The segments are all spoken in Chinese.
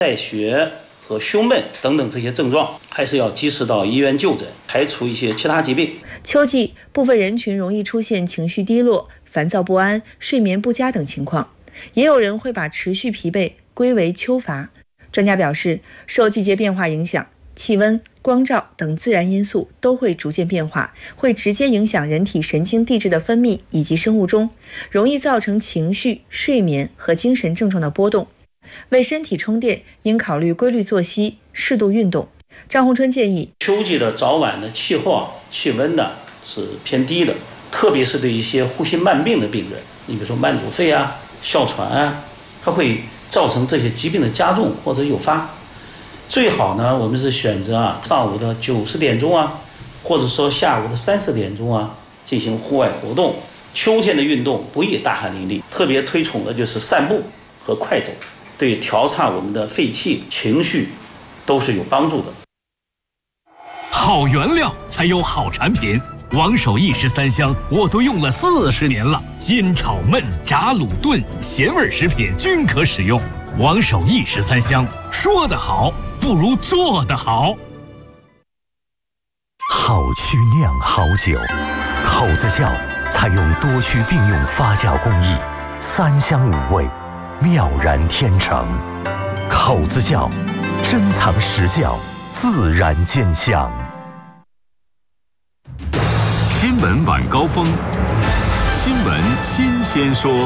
带血和胸闷等等这些症状，还是要及时到医院就诊，排除一些其他疾病。 秋季部分人群容易出现情绪低落、烦躁不安、睡眠不佳等情况，也有人会把持续疲惫归为秋乏。专家表示，受季节变化影响，气温、光照等自然因素都会逐渐变化，会直接影响人体神经递质的分泌以及生物钟，容易造成情绪、睡眠和精神症状的波动。为身体充电，应考虑规律作息、适度运动。张洪春建议， 秋季的早晚的气候气温呢是偏低的，特别是对一些呼吸慢病的病人，你比如说慢阻肺啊、哮喘啊，它会造成这些疾病的加重或者诱发。最好呢，我们是选择上午的9、10点钟或者说下午的3、4点钟进行户外活动。秋天的运动不宜大汗淋漓，特别推崇的就是散步和快走，对调畅我们的肺气、情绪都是有帮助的。 好原料才有好产品，王守义13香我都用了40年了，煎炒焖炸卤炖咸味食品均可使用。王守义13香，说得好不如做得好。 好曲酿好酒，口子窖采用多区并用发酵工艺，3香5味，妙然天成。口子窖，珍藏实窖，自然见香。 新闻晚高峰，新闻新鲜说。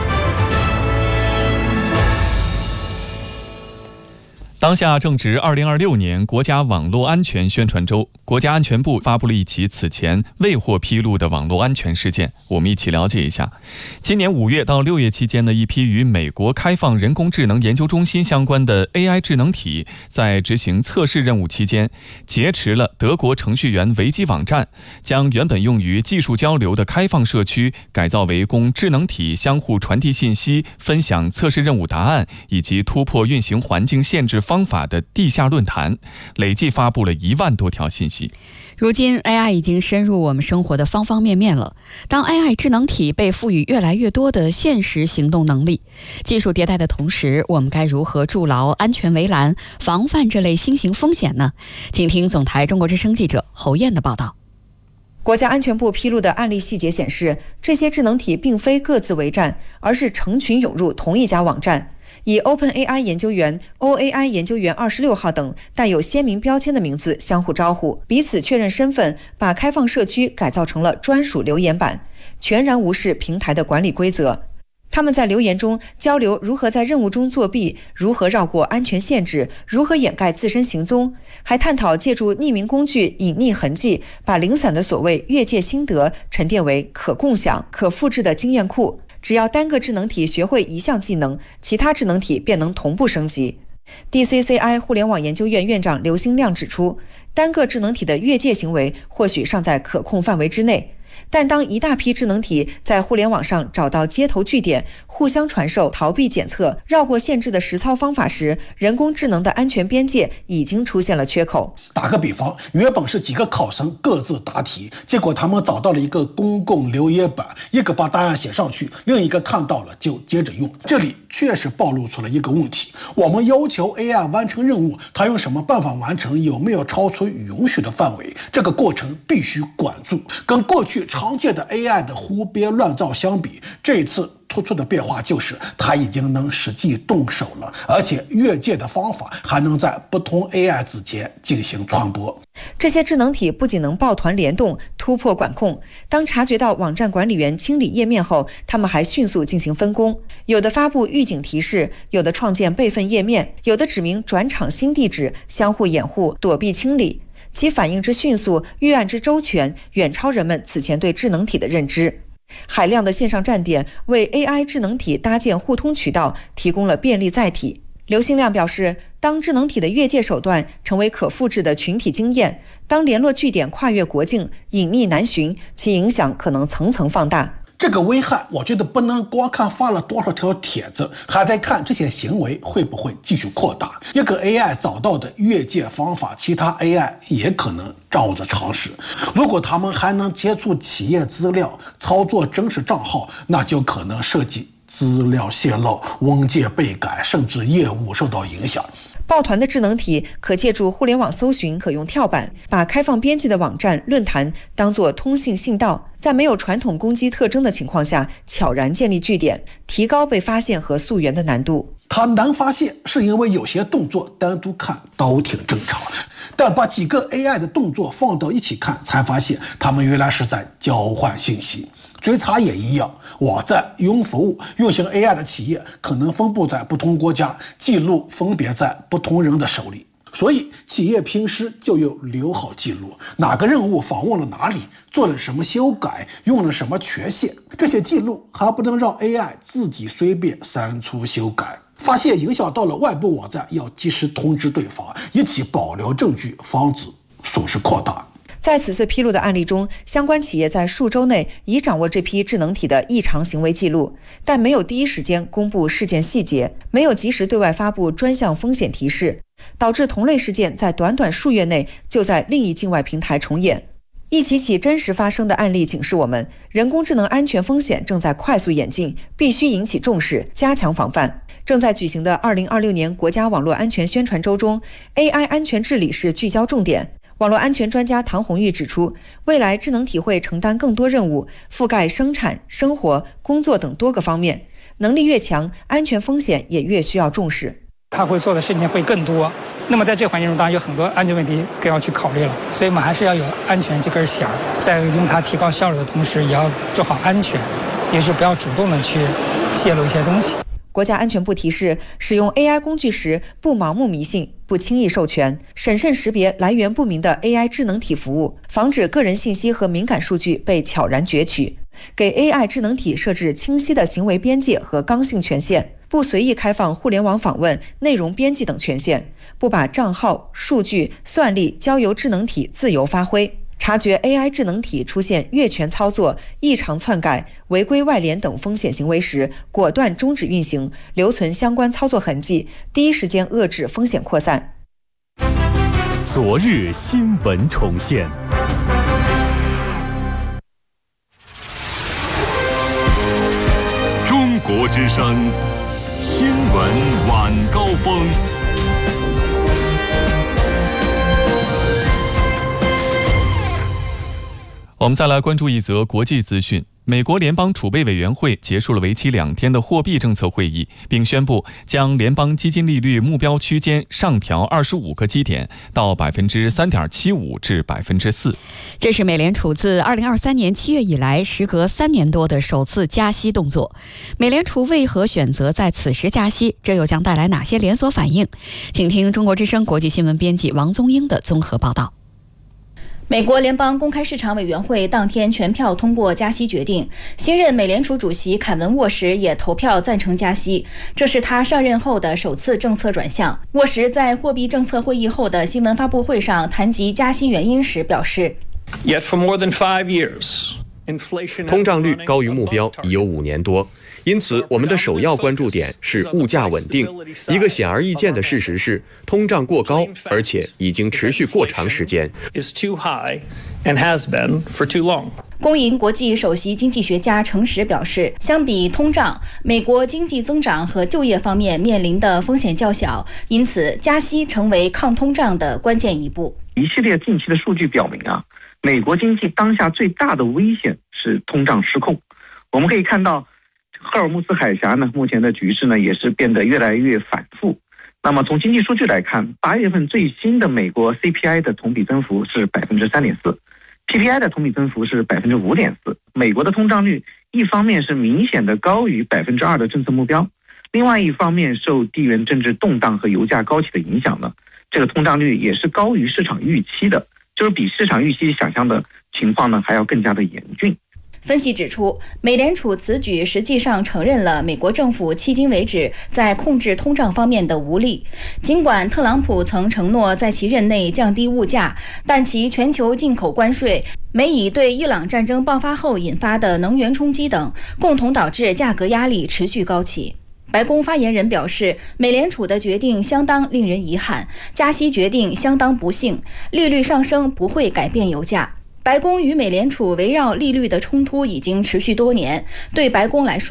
当下正值2026年国家网络安全宣传周，国家安全部发布了一起此前未获披露的网络安全事件，我们一起了解一下。今年5月到6月期间的一批与美国开放人工智能研究中心相关的 AI 智能体，在执行测试任务期间，劫持了德国程序员维基网站，将原本用于技术交流的开放社区改造为供智能体相互传递信息、分享测试任务答案以及突破运行环境限制方法的地下论坛，累计发布了1万多条信息。 如今 AI 已经深入我们生活的方方面面了。当 AI 智能体被赋予越来越多的现实行动能力，技术迭代的同时，我们该如何筑牢安全围栏，防范这类新型风险呢？请听总台中国之声记者侯燕的报道。 国家安全部披露的案例细节显示，这些智能体并非各自为战，而是成群涌入同一家网站，以 OpenAI 研究员、OAI 研究员26号等带有鲜明标签的名字相互招呼，彼此确认身份，把开放社区改造成了专属留言板，全然无视平台的管理规则。他们在留言中交流如何在任务中作弊，如何绕过安全限制，如何掩盖自身行踪，还探讨借助匿名工具隐匿痕迹，把零散的所谓越界心得沉淀为可共享、可复制的经验库。只要单个智能体学会一项技能，其他智能体便能同步升级。DCCI 互联网研究院院长刘兴亮指出，单个智能体的越界行为或许尚在可控范围之内，但当一大批智能体在互联网上找到接头据点，互相传授逃避检测、绕过限制的实操方法时，人工智能的安全边界已经出现了缺口。 打个比方，原本是几个考生各自答题，结果他们找到了一个公共留言板，一个把答案写上去，另一个看到了就接着用。这里确实暴露出了一个问题，我们要求 AI 完成任务，它用什么办法完成，有没有超出允许的范围，这个过程必须管住。跟过去常见的 AI 的胡编乱造相比，这一次突出的变化就是它已经能实际动手了，而且越界的方法还能在不同 AI 之间进行传播。 这些智能体不仅能抱团联动突破管控，当察觉到网站管理员清理页面后，他们还迅速进行分工，有的发布预警提示，有的创建备份页面，有的指明转场新地址，相互掩护躲避清理。其反应之迅速，预案之周全，远超人们此前对智能体的认知。海量的线上站点为 AI 智能体搭建互通渠道，提供了便利载体。刘兴亮表示，当智能体的越界手段成为可复制的群体经验，当联络据点跨越国境，隐匿难寻，其影响可能层层放大。 这个危害，我觉得不能光看发了多少条帖子，还得看这些行为会不会继续扩大。一个 AI 找到的越界方法，其他 AI 也可能照着尝试。如果他们还能接触企业资料、操作真实账号，那就可能涉及资料泄露、文件被改，甚至业务受到影响。 抱团的智能体可借助互联网搜寻可用跳板，把开放编辑的网站、论坛当作通信信道，在没有传统攻击特征的情况下，悄然建立据点，提高被发现和溯源的难度。 它难发现是因为有些动作单独看都挺正常，但把几个 AI 的动作放到一起看，才发现它们原来是在交换信息。追查也一样，网站、云服务、运行 AI 的企业可能分布在不同国家，记录分别在不同人的手里。所以企业平时就要留好记录，哪个任务访问了哪里，做了什么修改，用了什么权限，这些记录还不能让 AI 自己随便删除修改。发现影响到了外部网站，要及时通知对方，一起保留证据，防止损失扩大。 在此次披露的案例中，相关企业在数周内已掌握这批智能体的异常行为记录，但没有第一时间公布事件细节，没有及时对外发布专项风险提示，导致同类事件在短短数月内就在另一境外平台重演。一起起真实发生的案例警示我们，人工智能安全风险正在快速演进，必须引起重视，加强防范。正在举行的2026年国家网络安全宣传周中， AI 安全治理是聚焦重点。网络安全专家唐红玉指出，未来智能体会承担更多任务，覆盖生产、生活、工作等多个方面，能力越强，安全风险也越需要重视。 他会做的事情会更多，那么在这个环境中，当然有很多安全问题更要去考虑了，所以我们还是要有安全这根弦，在用它提高效率的同时，也要做好安全，也是不要主动的去泄露一些东西。 国家安全部提示，使用 AI 工具时不盲目迷信，不轻易授权，审慎识别来源不明的 AI 智能体服务，防止个人信息和敏感数据被悄然攫取。给 AI 智能体设置清晰的行为边界和刚性权限，不随意开放互联网访问、内容编辑等权限，不把账号、数据、算力交由智能体自由发挥。察觉 AI 智能体出现越权操作、异常篡改、违规外联等风险行为时，果断终止运行，留存相关操作痕迹，第一时间遏制风险扩散。 昨日新闻重现。 中国之声新闻晚高峰。 我们再来关注一则国际资讯。美国联邦储备委员会结束了为期2天的货币政策会议，并宣布将联邦基金利率目标区间上调25个基点到 3.75% 至 4%。 这是美联储自2023年7月以来时隔3年多的首次加息动作。美联储为何选择在此时加息？这又将带来哪些连锁反应？请听中国之声国际新闻编辑王宗英的综合报道。 美国联邦公开市场委员会当天全票通过加息决定，新任美联储主席凯文·沃什也投票赞成加息，这是他上任后的首次政策转向。沃什在货币政策会议后的新闻发布会上谈及加息原因时表示， 通胀率高于目标已有5年多，因此我们的首要关注点是物价稳定。一个显而易见的事实是，通胀过高，而且已经持续过长时间。 公银国际首席经济学家程实表示，相比通胀，美国经济增长和就业方面面临的风险较小，因此加息成为抗通胀的关键一步。 一系列近期的数据表明美国经济当下最大的危险是通胀失控。我们可以看到，赫尔木斯海峡目前的局势也是变得越来越反复。那么从经济数据来看，8月份最新的美国 CPI 的同比增幅是 3.4%，PPI 的同比增幅是 5.4%。美国的通胀率一方面是明显的高于 2% 的政策目标，另外一方面受地缘政治动荡和油价高企的影响这个通胀率也是高于市场预期的，就是比市场预期想象的情况还要更加的严峻。 分析指出，美联储此举实际上承认了美国政府迄今为止在控制通胀方面的无力。尽管特朗普曾承诺在其任内降低物价，但其全球进口关税、美以对伊朗战争爆发后引发的能源冲击等，共同导致价格压力持续高企。白宫发言人表示，美联储的决定相当令人遗憾，加息决定相当不幸，利率上升不会改变油价。白宫与美联储围绕利率的冲突已经持续多年，对白宫来说，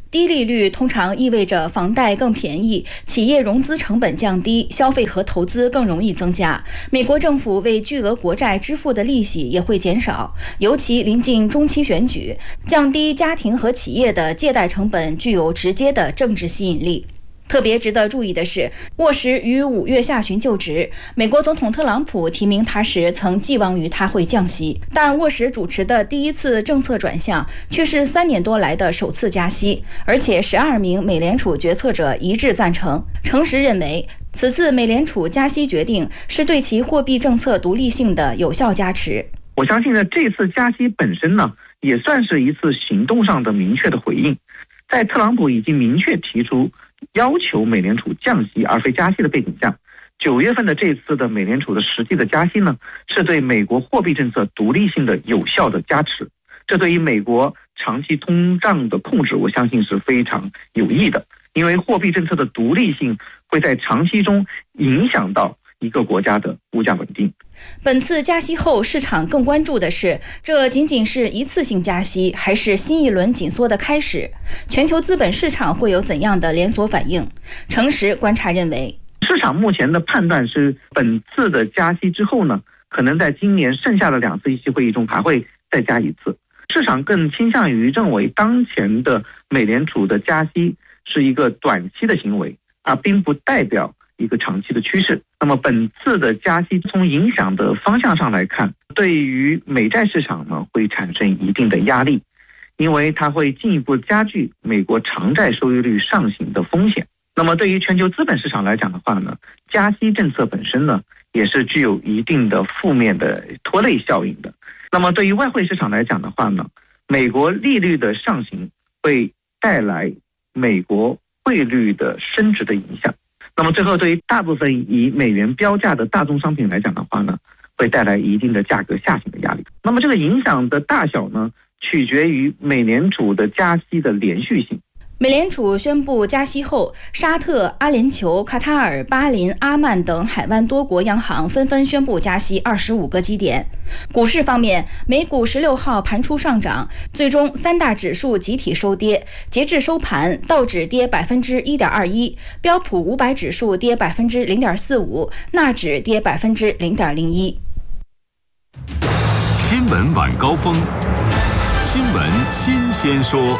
低利率通常意味着房贷更便宜，企业融资成本降低，消费和投资更容易增加。美国政府为巨额国债支付的利息也会减少，尤其临近中期选举，降低家庭和企业的借贷成本具有直接的政治吸引力。特别值得注意的是，沃什于5月下旬就职，美国总统特朗普提名他时曾寄望于他会降息，但沃什主持的第一次政策转向却是3年多来的首次加息，而且12名美联储决策者一致赞成。诚实认为，此次美联储加息决定是对其货币政策独立性的有效加持。 我相信呢，这次加息本身呢，也算是一次行动上的明确的回应。在特朗普已经明确提出要求美联储降息而非加息的背景下，9月份的这次的美联储的实际的加息呢，是对美国货币政策独立性的有效的加持。这对于美国长期通胀的控制，我相信是非常有益的，因为货币政策的独立性会在长期中影响到一个国家的物价稳定。 本次加息后，市场更关注的是，这仅仅是一次性加息，还是新一轮紧缩的开始？全球资本市场会有怎样的连锁反应？诚实观察认为， 市场目前的判断是，本次的加息之后呢，可能在今年剩下的2次议息会议中还会再加一次。市场更倾向于认为，当前的美联储的加息是一个短期的行为，并不代表一个长期的趋势。那么本次的加息从影响的方向上来看，对于美债市场呢会产生一定的压力，因为它会进一步加剧美国长债收益率上行的风险。那么对于全球资本市场来讲的话呢，加息政策本身呢也是具有一定的负面的拖累效应的。那么对于外汇市场来讲的话呢，美国利率的上行会带来美国汇率的升值的影响。那么最后，对于大部分以美元标价的大宗商品来讲的话呢，会带来一定的价格下行的压力。那么这个影响的大小呢，取决于美联储的加息的连续性。 美联储宣布加息后，沙特、阿联酋、卡塔尔、巴林、阿曼等海湾多国央行纷纷宣布加息25个基点。股市方面，美股16号盘出上涨，最终3大指数集体收跌。截至收盘，道指跌1.21%，标普500指数跌0.45%，纳指跌0.01%。 新闻晚高峰，新闻新鲜说。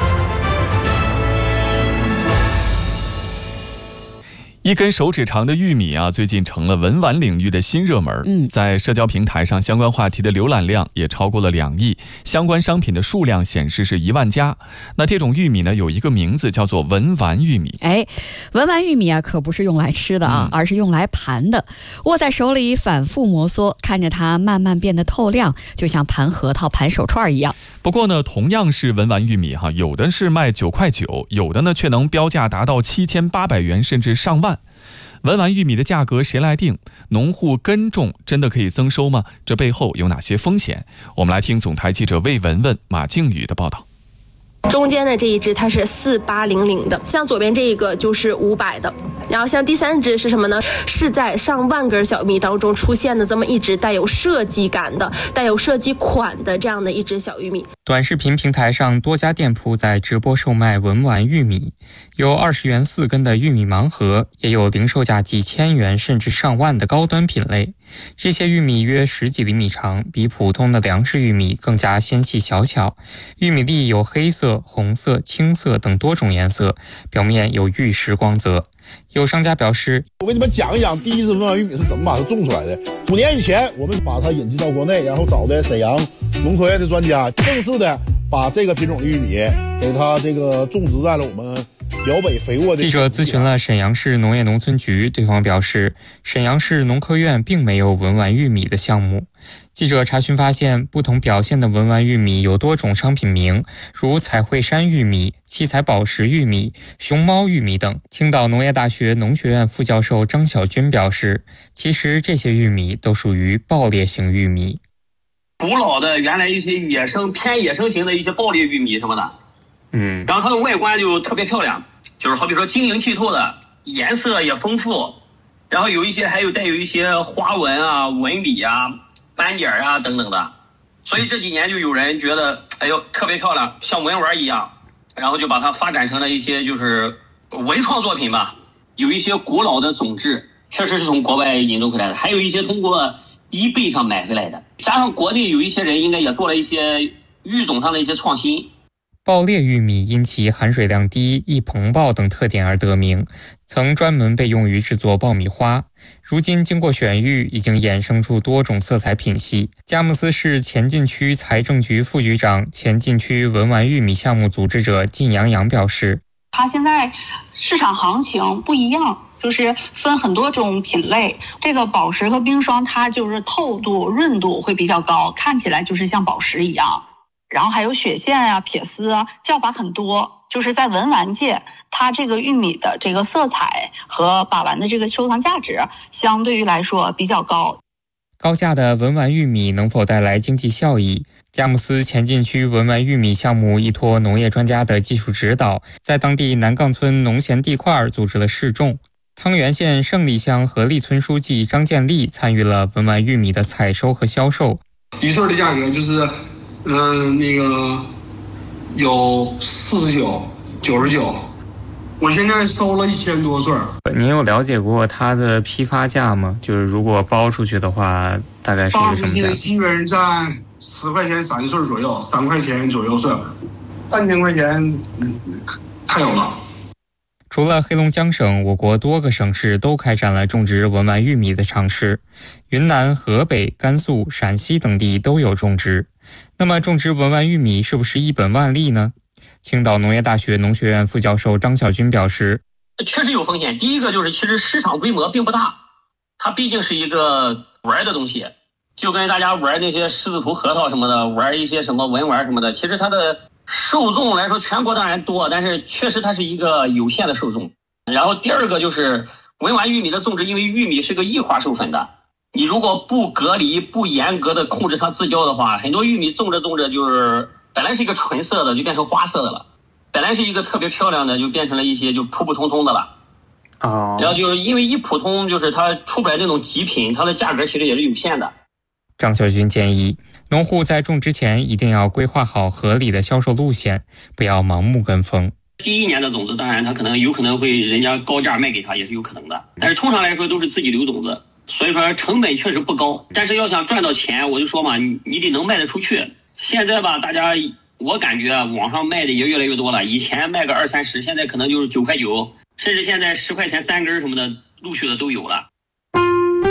一根手指长的玉米啊，最近成了文玩领域的新热门。在社交平台上，相关话题的浏览量也超过了2亿，相关商品的数量显示是1万家。那这种玉米呢，有一个名字叫做文玩玉米。 文玩玉米啊，可不是用来吃的啊，而是用来盘的。握在手里反复摩挲，看着它慢慢变得透亮，就像盘核桃、盘手串一样。 不过呢，同样是文玩玉米哈，有的是卖9块9，有的呢却能标价达到7800元甚至上万。文玩玉米的价格谁来定？农户耕种真的可以增收吗？这背后有哪些风险？我们来听总台记者魏文文、马静宇的报道。 中间的这一只它是4800的，像左边这一个就是500的，然后像第3只是什么呢？是在上万根小玉米当中出现的这么一只带有设计感的、带有设计款的这样的一只小玉米。 短视频平台上多家店铺在直播售卖文玩玉米，有20元4根的玉米盲盒，也有零售价几千元甚至上万的高端品类。这些玉米约10几厘米长，比普通的粮食玉米更加纤细小巧。玉米粒有黑色、红色、青色等多种颜色，表面有玉石光泽。有商家表示， 我给你们讲一讲第一只文玩玉米是怎么把它种出来的。5年以前，我们把它引进到国内，然后找的沈阳农科院的专家，正式的把这个品种的玉米给它这个种植在了我们辽北肥沃的。 记者咨询了沈阳市农业农村局，对方表示，沈阳市农科院并没有文玩玉米的项目。记者查询发现，不同表现的文玩玉米有多种商品名，如彩绘山玉米、七彩宝石玉米、熊猫玉米等。青岛农业大学农学院副教授张小军表示，其实这些玉米都属于爆裂型玉米。 古老的原来一些偏野生型的一些爆裂玉米什么的，然后它的外观就特别漂亮，就是好比说晶莹剔透的，颜色也丰富，然后有一些还有带有一些花纹啊、纹理啊、斑点啊等等的，所以这几年就有人觉得，哎呦特别漂亮，像文玩一样， 然后就把它发展成了一些就是文创作品吧。有一些古老的种质确实是从国外引入回来的，还有一些通过eBay上买回来的，加上国内有一些人应该也做了一些育种上的一些创新。 爆裂玉米因其含水量低、易膨爆等特点而得名，曾专门被用于制作爆米花。如今经过选育，已经衍生出多种色彩品系。佳木斯市前进区财政局副局长、前进区文玩玉米项目组织者靳洋洋表示， 它现在市场行情不一样，就是分很多种品类。这个宝石和冰霜，它就是透度、润度会比较高，看起来就是像宝石一样。然后还有雪线啊、撇丝啊，叫法很多。就是在文玩界，它这个玉米的这个色彩和把玩的这个收藏价值，相对于来说比较高。 高价的文玩玉米能否带来经济效益？佳木斯前进区文玩玉米项目依托农业专家的技术指导，在当地南岗村农闲地块组织了试种。汤原县胜利乡合力村书记张建立参与了文玩玉米的采收和销售。 一穗的价格就是有49、99，我现在收了1000多穗。 您有了解过它的批发价吗？就是如果包出去的话，大概是一个什么价？ 基本上在10块钱3穗左右，3块钱左右穗，3000块钱，太有了。 除了黑龙江省，我国多个省市都开展了种植文玩玉米的尝试，云南、河北、甘肃、陕西等地都有种植。那么种植文玩玉米是不是一本万利呢？青岛农业大学农学院副教授张晓军表示， 确实有风险。第一个就是其实市场规模并不大，它毕竟是一个玩的东西，就跟大家玩那些狮子头核桃什么的，玩一些什么文玩什么的，其实它的受众来说全国当然多，但是确实它是一个有限的受众。然后第二个就是文玩玉米的种植，因为玉米是个异花授粉的，你如果不隔离、不严格的控制它自交的话，很多玉米种着种着就是本来是一个纯色的就变成花色的了，本来是一个特别漂亮的就变成了一些就普普通通的了。然后就是因为一普通，就是它出不来那种极品，它的价格其实也是有限的。 张晓军建议，农户在种植前一定要规划好合理的销售路线，不要盲目跟风。 第一年的种子，当然它有可能会人家高价卖给他，也是有可能的。但是通常来说都是自己留种子，所以说成本确实不高。但是要想赚到钱，我就说嘛，你得能卖得出去。现在吧，大家我感觉网上卖的也越来越多了，以前卖个20、30，现在可能就是9块9，甚至现在10块钱3根什么的，陆续的都有了。